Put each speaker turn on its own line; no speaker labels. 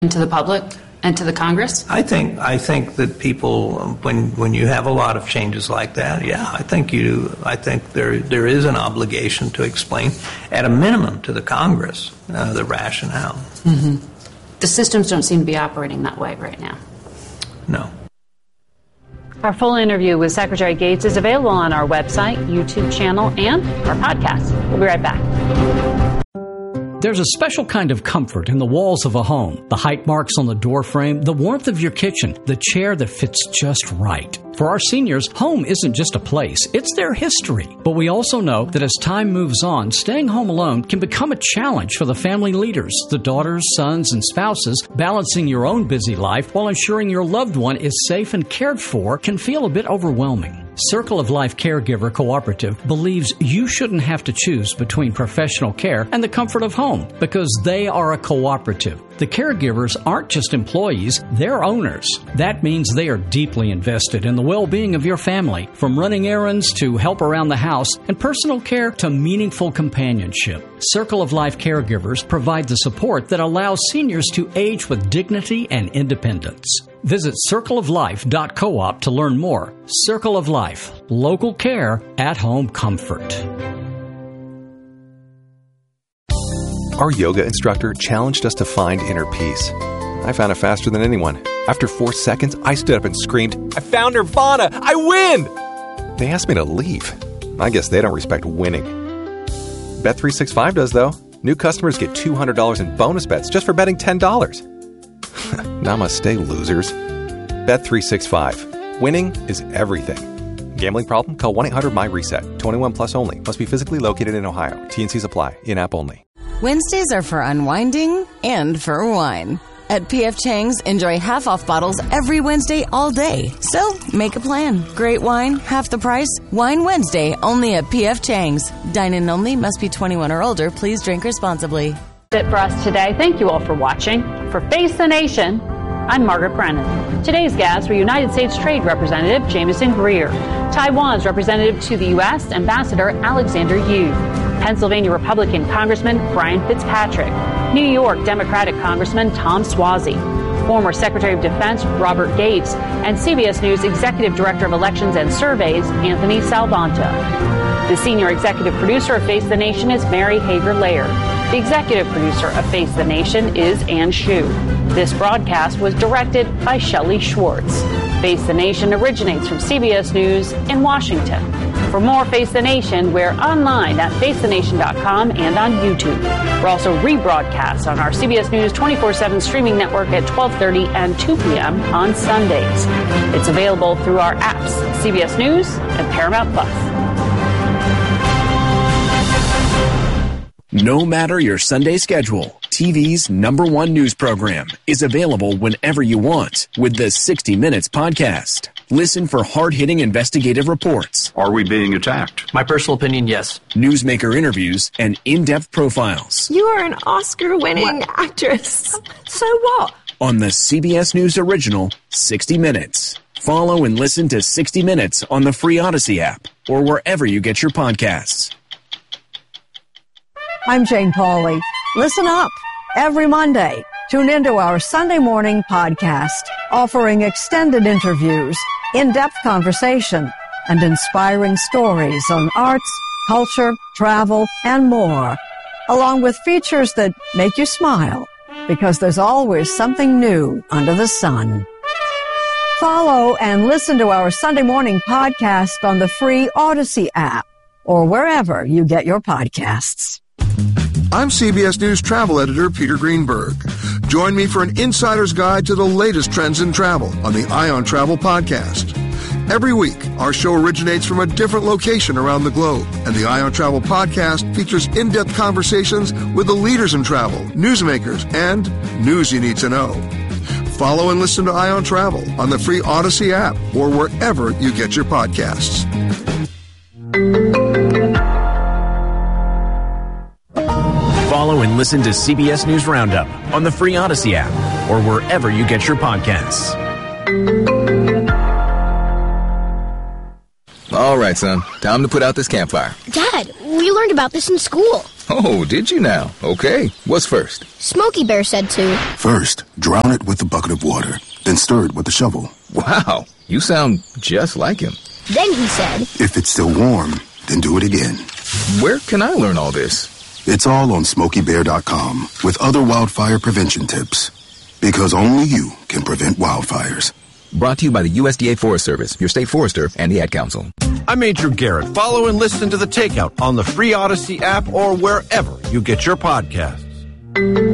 to the public and to the Congress?
I think that people, when you have a lot of changes like that, I think there is an obligation to explain, at a minimum, to the Congress the rationale.
Mm-hmm. The systems don't seem to be operating that way right now.
No.
Our full interview with Secretary Gates is available on our website, YouTube channel, and our podcast. We'll be right back.
There's a special kind of comfort in the walls of a home, the height marks on the door frame, the warmth of your kitchen, the chair that fits just right. For our seniors, home isn't just a place, it's their history. But we also know that as time moves on, staying home alone can become a challenge for the family leaders, the daughters, sons, and spouses. Balancing your own busy life while ensuring your loved one is safe and cared for can feel a bit overwhelming. Circle of Life Caregiver Cooperative believes you shouldn't have to choose between professional care and the comfort of home because they are a cooperative. The caregivers aren't just employees, they're owners. That means they are deeply invested in the well-being of your family, from running errands to help around the house and personal care to meaningful companionship. Circle of Life Caregivers provide the support that allows seniors to age with dignity and independence. Visit circleoflife.coop to learn more. Circle of Life, local care, at-home comfort.
Our yoga instructor challenged us to find inner peace. I found it faster than anyone. After 4 seconds, I stood up and screamed, "I found Nirvana! I win!" They asked me to leave. I guess they don't respect winning. Bet365 does, though. New customers get $200 in bonus bets just for betting $10. Namaste, losers. Bet365. Winning is everything. Gambling problem? Call 1-800-MY-RESET. 21 plus only. Must be physically located in Ohio. T&Cs apply. In-app only.
Wednesdays are for unwinding and for wine. At P.F. Chang's, enjoy half-off bottles every Wednesday all day. So, make a plan. Great wine, half the price. Wine Wednesday, only at P.F. Chang's. Dine-in only, must be 21 or older. Please drink responsibly.
That's it for us today. Thank you all for watching. For Face the Nation, I'm Margaret Brennan. Today's guests were United States Trade Representative Jameson Greer, Taiwan's representative to the U.S., Ambassador Alexander Yu, Pennsylvania Republican Congressman Brian Fitzpatrick, New York Democratic Congressman Tom Suozzi, former Secretary of Defense Robert Gates, and CBS News Executive Director of Elections and Surveys Anthony Salvanto. The senior executive producer of Face the Nation is Mary Hager-Laird. The executive producer of Face the Nation is Ann Shue. This broadcast was directed by Shelley Schwartz. Face the Nation originates from CBS News in Washington. For more Face the Nation, we're online at facethenation.com and on YouTube. We're also rebroadcast on our CBS News 24/7 streaming network at 12:30 and 2 p.m. on Sundays. It's available through our apps, CBS News and Paramount Plus.
No matter your Sunday schedule, TV's #1 news program is available whenever you want with the 60 Minutes podcast. Listen for hard-hitting investigative reports.
Are we being attacked?
My personal opinion, yes.
Newsmaker interviews and in-depth profiles.
You are an Oscar-winning actress. So what?
On the CBS News original, 60 Minutes. Follow and listen to 60 Minutes on the free Odyssey app or wherever you get your podcasts.
I'm Jane Pauley. Listen up. Every Monday, tune into our Sunday morning podcast, offering extended interviews, in-depth conversation, and inspiring stories on arts, culture, travel, and more, along with features that make you smile, because there's always something new under the sun. Follow and listen to our Sunday morning podcast on the free Odyssey app or wherever you get your podcasts.
I'm CBS News travel editor Peter Greenberg. Join me for an insider's guide to the latest trends in travel on the Ion Travel podcast. Every week, our show originates from a different location around the globe, and the Ion Travel podcast features in-depth conversations with the leaders in travel, newsmakers, and news you need to know. Follow and listen to Ion Travel on the free Odyssey app or wherever you get your podcasts.
Follow and listen to CBS News Roundup on the free Odyssey app or wherever you get your podcasts.
All right, son. Time to put out this campfire.
Dad, we learned about this in school.
Oh, did you now? Okay. What's first?
Smokey Bear said to.
First, drown it with a bucket of water, then stir it with a shovel.
Wow, you sound just like him.
Then he said,
if it's still warm, then do it again.
Where can I learn all this?
It's all on SmokeyBear.com with other wildfire prevention tips. Because only you can prevent wildfires.
Brought to you by the USDA Forest Service, your state forester, and the Ad Council.
I'm Major Garrett. Follow and listen to The Takeout on the free Odyssey app or wherever you get your podcasts.